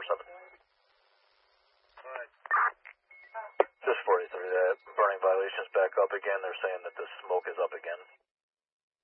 7. Just 43, that burning violations back up again. They're saying that the smoke is up again.